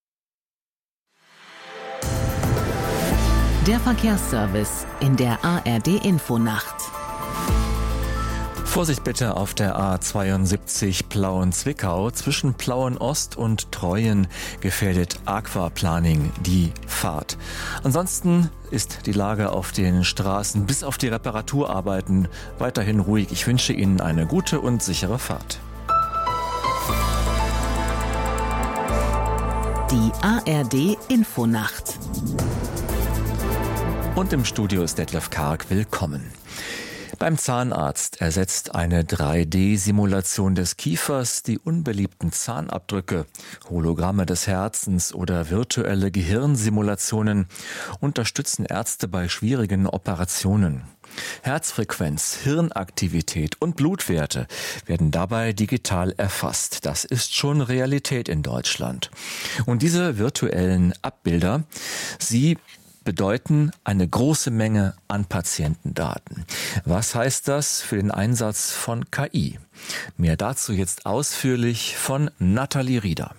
Der Verkehrsservice in der A R D Infonacht. Vorsicht bitte auf der A zweiundsiebzig Plauen-Zwickau. Zwischen Plauen-Ost und Treuen gefährdet Aquaplaning die Fahrt. Ansonsten ist die Lage auf den Straßen bis auf die Reparaturarbeiten weiterhin ruhig. Ich wünsche Ihnen eine gute und sichere Fahrt. Die A R D Infonacht. Und im Studio ist Detlef Karg. Willkommen. Beim Zahnarzt ersetzt eine drei D Simulation des Kiefers die unbeliebten Zahnabdrücke, Hologramme des Herzens oder virtuelle Gehirnsimulationen unterstützen Ärzte bei schwierigen Operationen. Herzfrequenz, Hirnaktivität und Blutwerte werden dabei digital erfasst. Das ist schon Realität in Deutschland. Und diese virtuellen Abbilder, sie bedeuten eine große Menge an Patientendaten. Was heißt das für den Einsatz von K I? Mehr dazu jetzt ausführlich von Nathalie Rieder.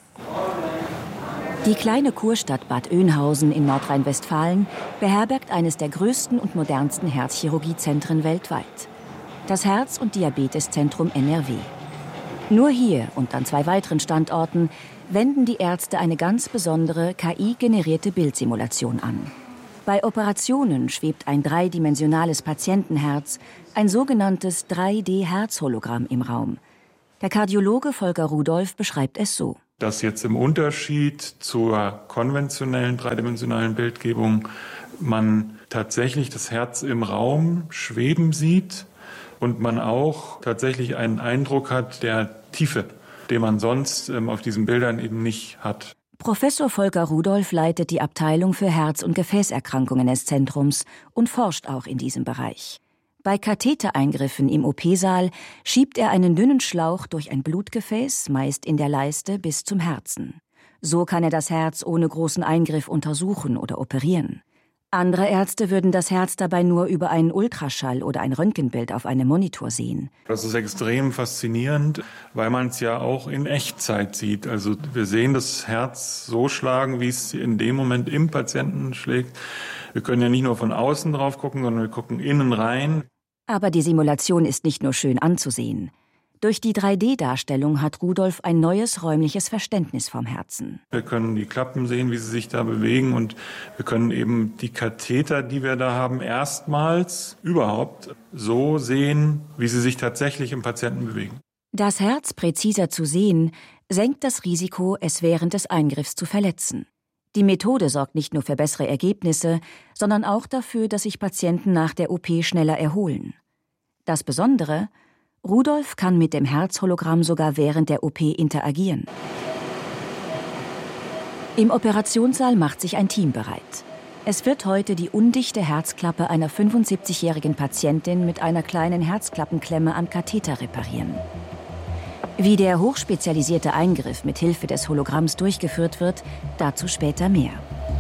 Die kleine Kurstadt Bad Oeynhausen in Nordrhein-Westfalen beherbergt eines der größten und modernsten Herzchirurgiezentren weltweit. Das Herz- und Diabeteszentrum N R W. Nur hier und an zwei weiteren Standorten wenden die Ärzte eine ganz besondere K I-generierte Bildsimulation an. Bei Operationen schwebt ein dreidimensionales Patientenherz, ein sogenanntes drei D Herzhologramm im Raum. Der Kardiologe Volker Rudolph beschreibt es so. Dass jetzt im Unterschied zur konventionellen dreidimensionalen Bildgebung man tatsächlich das Herz im Raum schweben sieht und man auch tatsächlich einen Eindruck hat der Tiefe, den man sonst ähm, auf diesen Bildern eben nicht hat. Professor Volker Rudolph leitet die Abteilung für Herz- und Gefäßerkrankungen des Zentrums und forscht auch in diesem Bereich. Bei Kathetereingriffen im O P-Saal schiebt er einen dünnen Schlauch durch ein Blutgefäß, meist in der Leiste, bis zum Herzen. So kann er das Herz ohne großen Eingriff untersuchen oder operieren. Andere Ärzte würden das Herz dabei nur über einen Ultraschall oder ein Röntgenbild auf einem Monitor sehen. Das ist extrem faszinierend, weil man es ja auch in Echtzeit sieht. Also wir sehen das Herz so schlagen, wie es in dem Moment im Patienten schlägt. Wir können ja nicht nur von außen drauf gucken, sondern wir gucken innen rein. Aber die Simulation ist nicht nur schön anzusehen. Durch die drei D Darstellung hat Rudolph ein neues räumliches Verständnis vom Herzen. Wir können die Klappen sehen, wie sie sich da bewegen, und wir können eben die Katheter, die wir da haben, erstmals überhaupt so sehen, wie sie sich tatsächlich im Patienten bewegen. Das Herz präziser zu sehen, senkt das Risiko, es während des Eingriffs zu verletzen. Die Methode sorgt nicht nur für bessere Ergebnisse, sondern auch dafür, dass sich Patienten nach der O P schneller erholen. Das Besondere: Rudolph kann mit dem Herzhologramm sogar während der O P interagieren. Im Operationssaal macht sich ein Team bereit. Es wird heute die undichte Herzklappe einer fünfundsiebzigjährigen Patientin mit einer kleinen Herzklappenklemme am Katheter reparieren. Wie der hochspezialisierte Eingriff mit Hilfe des Hologramms durchgeführt wird, dazu später mehr.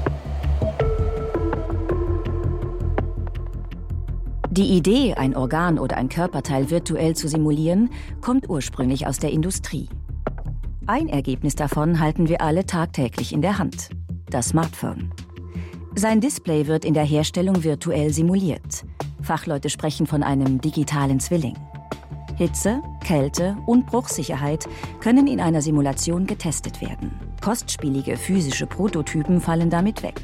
Die Idee, ein Organ oder ein Körperteil virtuell zu simulieren, kommt ursprünglich aus der Industrie. Ein Ergebnis davon halten wir alle tagtäglich in der Hand: das Smartphone. Sein Display wird in der Herstellung virtuell simuliert. Fachleute sprechen von einem digitalen Zwilling. Hitze, Kälte und Bruchsicherheit können in einer Simulation getestet werden. Kostspielige physische Prototypen fallen damit weg.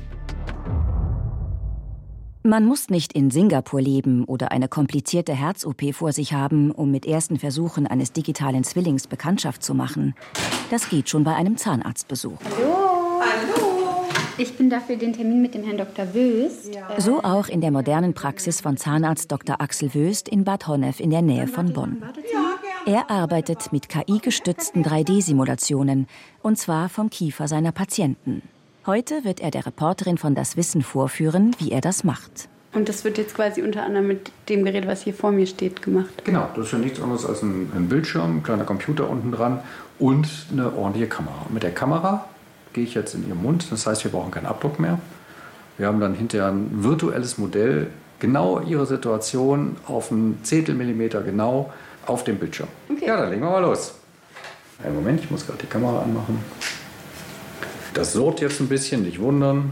Man muss nicht in Singapur leben oder eine komplizierte Herz-O P vor sich haben, um mit ersten Versuchen eines digitalen Zwillings Bekanntschaft zu machen. Das geht schon bei einem Zahnarztbesuch. Hallo. Hallo. Ich bin dafür den Termin mit dem Herrn Doktor Wöst. Ja. So auch in der modernen Praxis von Zahnarzt Doktor Axel Wöst in Bad Honnef in der Nähe von Bonn. Er arbeitet mit K I-gestützten drei D Simulationen, und zwar vom Kiefer seiner Patienten. Heute wird er der Reporterin von Das Wissen vorführen, wie er das macht. Und das wird jetzt quasi unter anderem mit dem Gerät, was hier vor mir steht, gemacht? Genau, das ist ja nichts anderes als ein, ein Bildschirm, ein kleiner Computer unten dran und eine ordentliche Kamera. Und mit der Kamera gehe ich jetzt in Ihren Mund, das heißt, wir brauchen keinen Abdruck mehr. Wir haben dann hinterher ein virtuelles Modell, genau Ihre Situation auf einen Zehntelmillimeter genau auf dem Bildschirm. Okay. Ja, dann legen wir mal los. Einen Moment, ich muss gerade die Kamera anmachen. Das surrt jetzt ein bisschen, nicht wundern.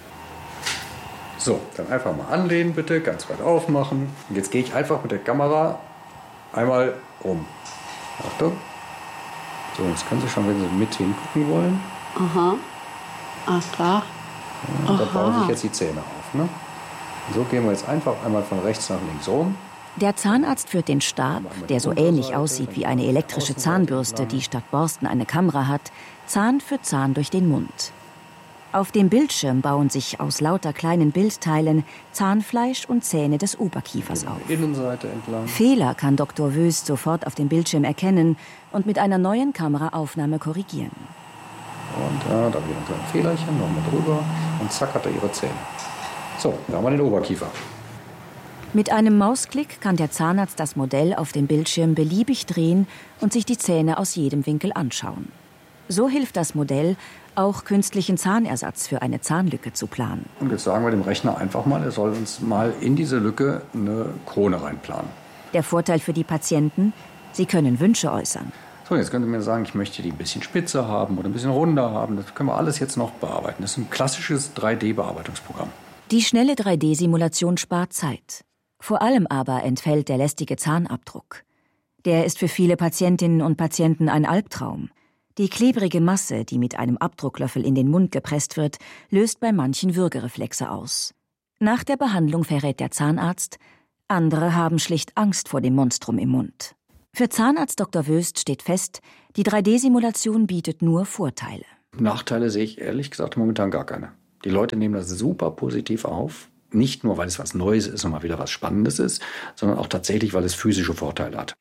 So, dann einfach mal anlehnen bitte, ganz weit aufmachen. Und jetzt gehe ich einfach mit der Kamera einmal rum. Achtung. So, jetzt können Sie schon, wenn Sie mit hingucken wollen. Aha. Ach klar. Ja, da bauen sich jetzt die Zähne auf. Ne? So gehen wir jetzt einfach einmal von rechts nach links rum. Der Zahnarzt führt den Stab, der so ähnlich aussieht wie eine elektrische Zahnbürste, die statt Borsten eine Kamera hat, Zahn für Zahn durch den Mund. Auf dem Bildschirm bauen sich aus lauter kleinen Bildteilen Zahnfleisch und Zähne des Oberkiefers auf. Innenseite entlang. Fehler kann Doktor Wöst sofort auf dem Bildschirm erkennen und mit einer neuen Kameraaufnahme korrigieren. Und ja, da wieder ein Fehlerchen, nochmal drüber und zack hat er ihre Zähne. So, da haben wir den Oberkiefer. Mit einem Mausklick kann der Zahnarzt das Modell auf dem Bildschirm beliebig drehen und sich die Zähne aus jedem Winkel anschauen. So hilft das Modell, auch künstlichen Zahnersatz für eine Zahnlücke zu planen. Und jetzt sagen wir dem Rechner einfach mal, er soll uns mal in diese Lücke eine Krone reinplanen. Der Vorteil für die Patienten, sie können Wünsche äußern. So, jetzt können Sie mir sagen, ich möchte die ein bisschen spitzer haben oder ein bisschen runder haben. Das können wir alles jetzt noch bearbeiten. Das ist ein klassisches drei D Bearbeitungsprogramm. Die schnelle drei D Simulation spart Zeit. Vor allem aber entfällt der lästige Zahnabdruck. Der ist für viele Patientinnen und Patienten ein Albtraum. Die klebrige Masse, die mit einem Abdrucklöffel in den Mund gepresst wird, löst bei manchen Würgereflexe aus. Nach der Behandlung verrät der Zahnarzt, andere haben schlicht Angst vor dem Monstrum im Mund. Für Zahnarzt Doktor Wöst steht fest, die drei D Simulation bietet nur Vorteile. Nachteile sehe ich ehrlich gesagt momentan gar keine. Die Leute nehmen das super positiv auf. Nicht nur, weil es was Neues ist und mal wieder was Spannendes ist, sondern auch tatsächlich, weil es physische Vorteile hat.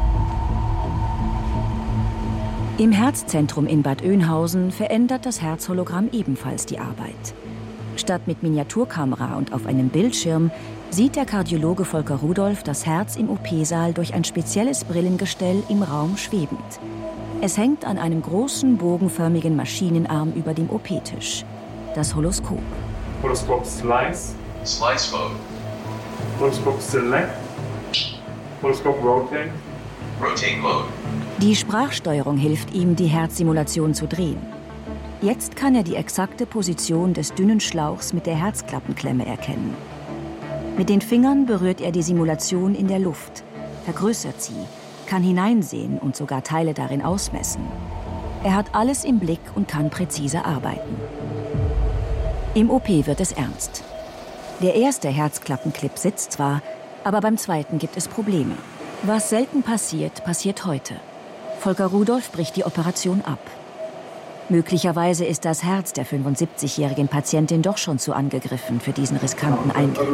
Im Herzzentrum in Bad Oeynhausen verändert das Herzhologramm ebenfalls die Arbeit. Statt mit Miniaturkamera und auf einem Bildschirm sieht der Kardiologe Volker Rudolph das Herz im O P-Saal durch ein spezielles Brillengestell im Raum schwebend. Es hängt an einem großen, bogenförmigen Maschinenarm über dem O P-Tisch. Das Holoskop. Holoskop Slice. Slice Mode. Holoskop Select. Holoskop Rotate. Rotate Mode. Die Sprachsteuerung hilft ihm, die Herzsimulation zu drehen. Jetzt kann er die exakte Position des dünnen Schlauchs mit der Herzklappenklemme erkennen. Mit den Fingern berührt er die Simulation in der Luft, vergrößert sie, kann hineinsehen und sogar Teile darin ausmessen. Er hat alles im Blick und kann präzise arbeiten. Im O P wird es ernst. Der erste Herzklappenclip sitzt zwar, aber beim zweiten gibt es Probleme. Was selten passiert, passiert heute. Volker Rudolph bricht die Operation ab. Möglicherweise ist das Herz der fünfundsiebzigjährigen Patientin doch schon zu angegriffen für diesen riskanten Eingriff.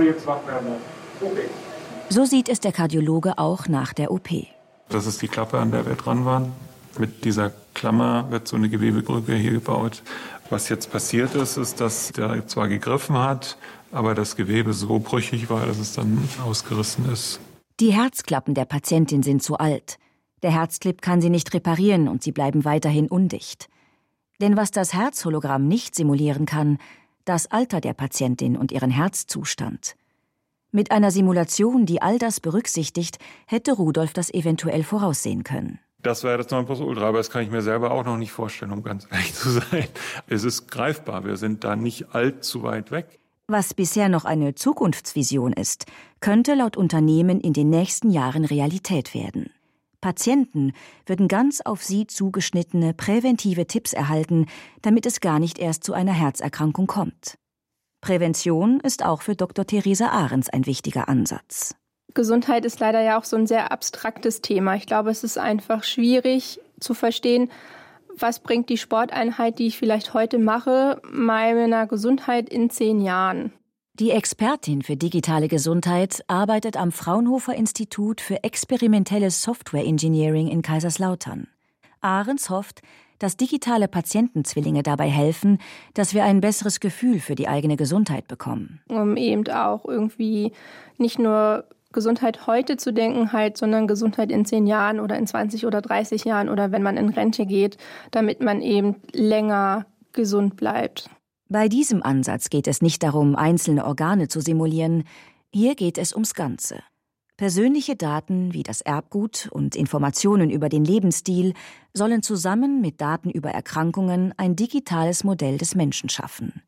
So sieht es der Kardiologe auch nach der O P. Das ist die Klappe, an der wir dran waren. Mit dieser Klammer wird so eine Gewebebrücke hier gebaut. Was jetzt passiert ist, ist, dass der zwar gegriffen hat, aber das Gewebe so brüchig war, dass es dann ausgerissen ist. Die Herzklappen der Patientin sind zu alt. Der Herzclip kann sie nicht reparieren und sie bleiben weiterhin undicht. Denn was das Herzhologramm nicht simulieren kann, das Alter der Patientin und ihren Herzzustand. Mit einer Simulation, die all das berücksichtigt, hätte Rudolph das eventuell voraussehen können. Das wäre das Nonplusultra, aber das kann ich mir selber auch noch nicht vorstellen, um ganz ehrlich zu sein. Es ist greifbar, wir sind da nicht allzu weit weg. Was bisher noch eine Zukunftsvision ist, könnte laut Unternehmen in den nächsten Jahren Realität werden. Patienten würden ganz auf sie zugeschnittene präventive Tipps erhalten, damit es gar nicht erst zu einer Herzerkrankung kommt. Prävention ist auch für Doktor Theresa Ahrens ein wichtiger Ansatz. Gesundheit ist leider ja auch so ein sehr abstraktes Thema. Ich glaube, es ist einfach schwierig zu verstehen, was bringt die Sporteinheit, die ich vielleicht heute mache, meiner Gesundheit in zehn Jahren. Die Expertin für digitale Gesundheit arbeitet am Fraunhofer Institut für experimentelles Software Engineering in Kaiserslautern. Ahrens hofft, dass digitale Patientenzwillinge dabei helfen, dass wir ein besseres Gefühl für die eigene Gesundheit bekommen. Um eben auch irgendwie nicht nur Gesundheit heute zu denken, halt, sondern Gesundheit in zehn Jahren oder in zwanzig oder dreißig Jahren oder wenn man in Rente geht, damit man eben länger gesund bleibt. Bei diesem Ansatz geht es nicht darum, einzelne Organe zu simulieren. Hier geht es ums Ganze. Persönliche Daten wie das Erbgut und Informationen über den Lebensstil sollen zusammen mit Daten über Erkrankungen ein digitales Modell des Menschen schaffen.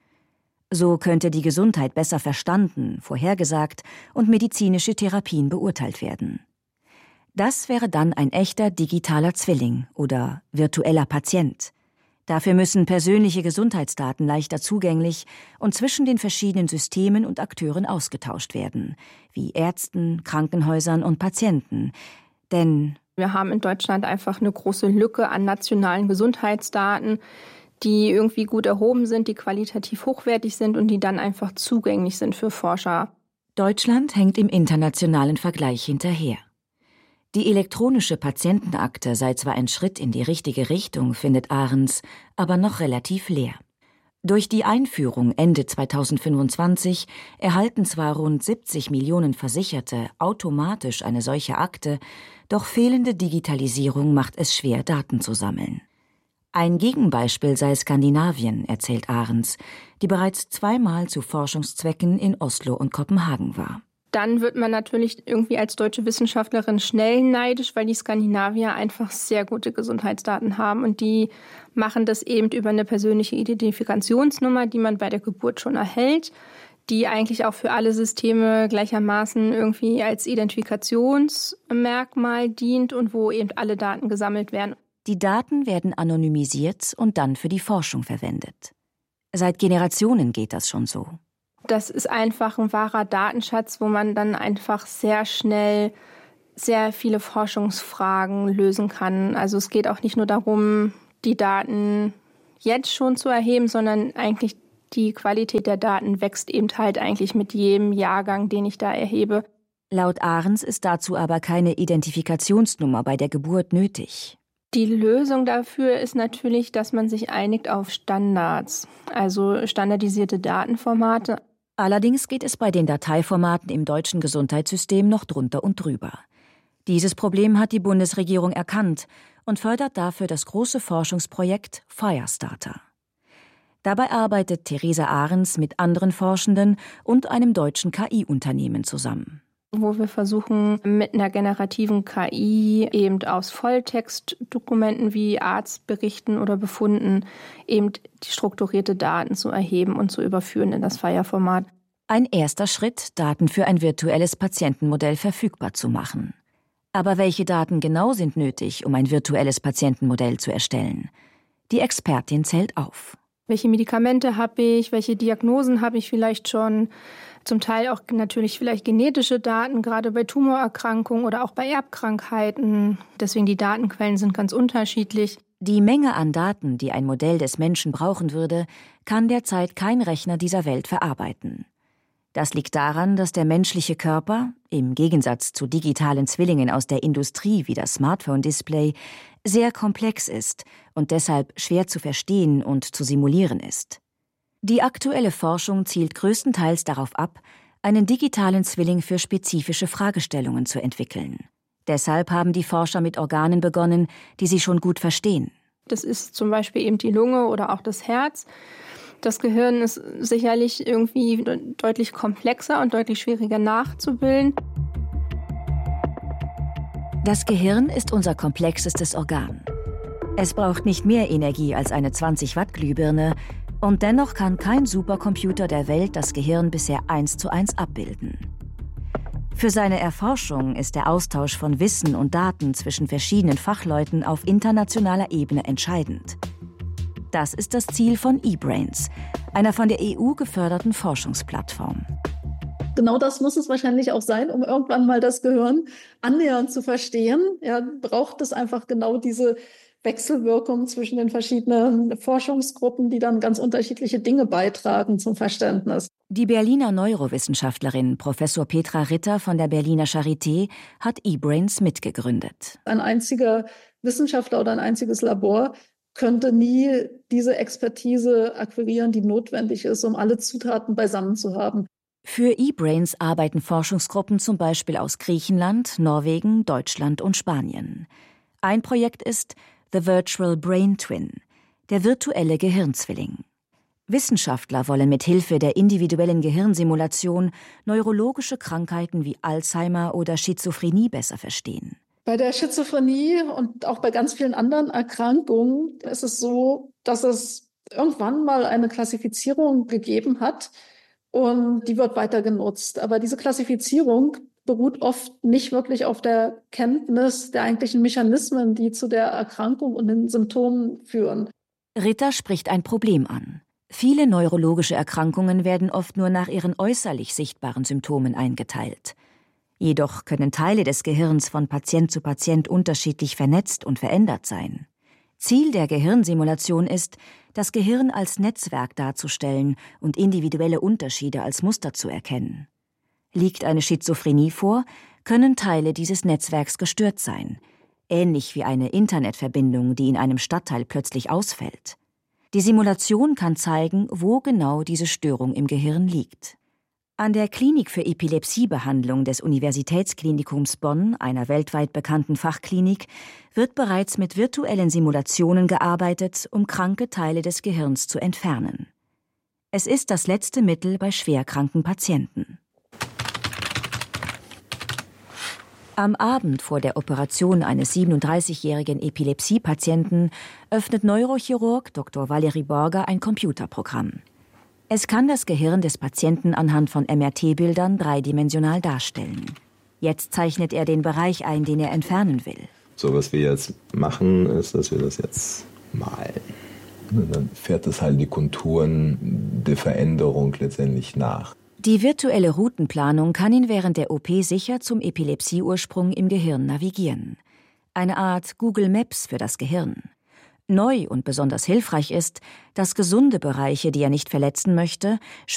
So könnte die Gesundheit besser verstanden, vorhergesagt und medizinische Therapien beurteilt werden. Das wäre dann ein echter digitaler Zwilling oder virtueller Patient. Dafür müssen persönliche Gesundheitsdaten leichter zugänglich und zwischen den verschiedenen Systemen und Akteuren ausgetauscht werden, wie Ärzten, Krankenhäusern und Patienten. Denn wir haben in Deutschland einfach eine große Lücke an nationalen Gesundheitsdaten, die irgendwie gut erhoben sind, die qualitativ hochwertig sind und die dann einfach zugänglich sind für Forscher. Deutschland hängt im internationalen Vergleich hinterher. Die elektronische Patientenakte sei zwar ein Schritt in die richtige Richtung, findet Ahrens, aber noch relativ leer. Durch die Einführung Ende zweitausendfünfundzwanzig erhalten zwar rund siebzig Millionen Versicherte automatisch eine solche Akte, doch fehlende Digitalisierung macht es schwer, Daten zu sammeln. Ein Gegenbeispiel sei Skandinavien, erzählt Ahrens, die bereits zweimal zu Forschungszwecken in Oslo und Kopenhagen war. Dann wird man natürlich irgendwie als deutsche Wissenschaftlerin schnell neidisch, weil die Skandinavier einfach sehr gute Gesundheitsdaten haben. Und die machen das eben über eine persönliche Identifikationsnummer, die man bei der Geburt schon erhält, die eigentlich auch für alle Systeme gleichermaßen irgendwie als Identifikationsmerkmal dient und wo eben alle Daten gesammelt werden. Die Daten werden anonymisiert und dann für die Forschung verwendet. Seit Generationen geht das schon so. Das ist einfach ein wahrer Datenschatz, wo man dann einfach sehr schnell sehr viele Forschungsfragen lösen kann. Also es geht auch nicht nur darum, die Daten jetzt schon zu erheben, sondern eigentlich die Qualität der Daten wächst eben halt eigentlich mit jedem Jahrgang, den ich da erhebe. Laut Ahrens ist dazu aber keine Identifikationsnummer bei der Geburt nötig. Die Lösung dafür ist natürlich, dass man sich einigt auf Standards, also standardisierte Datenformate. Allerdings geht es bei den Dateiformaten im deutschen Gesundheitssystem noch drunter und drüber. Dieses Problem hat die Bundesregierung erkannt und fördert dafür das große Forschungsprojekt Firestarter. Dabei arbeitet Theresa Ahrens mit anderen Forschenden und einem deutschen K I-Unternehmen zusammen. Wo wir versuchen, mit einer generativen K I eben aus Volltextdokumenten wie Arztberichten oder Befunden eben die strukturierte Daten zu erheben und zu überführen in das Fire-Format. Ein erster Schritt, Daten für ein virtuelles Patientenmodell verfügbar zu machen. Aber welche Daten genau sind nötig, um ein virtuelles Patientenmodell zu erstellen? Die Expertin zählt auf. Welche Medikamente habe ich, welche Diagnosen habe ich vielleicht schon? Zum Teil auch natürlich vielleicht genetische Daten, gerade bei Tumorerkrankungen oder auch bei Erbkrankheiten. Deswegen die Datenquellen sind ganz unterschiedlich. Die Menge an Daten, die ein Modell des Menschen brauchen würde, kann derzeit kein Rechner dieser Welt verarbeiten. Das liegt daran, dass der menschliche Körper, im Gegensatz zu digitalen Zwillingen aus der Industrie wie das Smartphone-Display, sehr komplex ist und deshalb schwer zu verstehen und zu simulieren ist. Die aktuelle Forschung zielt größtenteils darauf ab, einen digitalen Zwilling für spezifische Fragestellungen zu entwickeln. Deshalb haben die Forscher mit Organen begonnen, die sie schon gut verstehen. Das ist zum Beispiel eben die Lunge oder auch das Herz. Das Gehirn ist sicherlich irgendwie deutlich komplexer und deutlich schwieriger nachzubilden. Das Gehirn ist unser komplexestes Organ. Es braucht nicht mehr Energie als eine zwanzig Watt Glühbirne und dennoch kann kein Supercomputer der Welt das Gehirn bisher eins zu eins abbilden. Für seine Erforschung ist der Austausch von Wissen und Daten zwischen verschiedenen Fachleuten auf internationaler Ebene entscheidend. Das ist das Ziel von eBrains, einer von der E U geförderten Forschungsplattform. Genau das muss es wahrscheinlich auch sein, um irgendwann mal das Gehirn annähernd zu verstehen. Ja, braucht es einfach genau diese Wechselwirkung zwischen den verschiedenen Forschungsgruppen, die dann ganz unterschiedliche Dinge beitragen zum Verständnis. Die Berliner Neurowissenschaftlerin Professor Petra Ritter von der Berliner Charité hat eBrains mitgegründet. Ein einziger Wissenschaftler oder ein einziges Labor könnte nie diese Expertise akquirieren, die notwendig ist, um alle Zutaten beisammen zu haben. Für eBrains arbeiten Forschungsgruppen zum Beispiel aus Griechenland, Norwegen, Deutschland und Spanien. Ein Projekt ist The Virtual Brain Twin, der virtuelle Gehirnzwilling. Wissenschaftler wollen mit Hilfe der individuellen Gehirnsimulation neurologische Krankheiten wie Alzheimer oder Schizophrenie besser verstehen. Bei der Schizophrenie und auch bei ganz vielen anderen Erkrankungen ist es so, dass es irgendwann mal eine Klassifizierung gegeben hat und die wird weiter genutzt. Aber diese Klassifizierung beruht oft nicht wirklich auf der Kenntnis der eigentlichen Mechanismen, die zu der Erkrankung und den Symptomen führen. Ritter spricht ein Problem an. Viele neurologische Erkrankungen werden oft nur nach ihren äußerlich sichtbaren Symptomen eingeteilt. Jedoch können Teile des Gehirns von Patient zu Patient unterschiedlich vernetzt und verändert sein. Ziel der Gehirnsimulation ist, das Gehirn als Netzwerk darzustellen und individuelle Unterschiede als Muster zu erkennen. Liegt eine Schizophrenie vor, können Teile dieses Netzwerks gestört sein, ähnlich wie eine Internetverbindung, die in einem Stadtteil plötzlich ausfällt. Die Simulation kann zeigen, wo genau diese Störung im Gehirn liegt. An der Klinik für Epilepsiebehandlung des Universitätsklinikums Bonn, einer weltweit bekannten Fachklinik, wird bereits mit virtuellen Simulationen gearbeitet, um kranke Teile des Gehirns zu entfernen. Es ist das letzte Mittel bei schwerkranken Patienten. Am Abend vor der Operation eines siebenunddreißigjährigen Epilepsiepatienten öffnet Neurochirurg Doktor Valerie Borger ein Computerprogramm. Es kann das Gehirn des Patienten anhand von M R T-Bildern dreidimensional darstellen. Jetzt zeichnet er den Bereich ein, den er entfernen will. So, was wir jetzt machen, ist, dass wir das jetzt malen. Und dann fährt das halt die Konturen der Veränderung letztendlich nach. Die virtuelle Routenplanung kann ihn während der O P sicher zum Epilepsieursprung im Gehirn navigieren. Eine Art Google Maps für das Gehirn. Neu und besonders hilfreich ist, dass gesunde Bereiche, die er nicht verletzen möchte,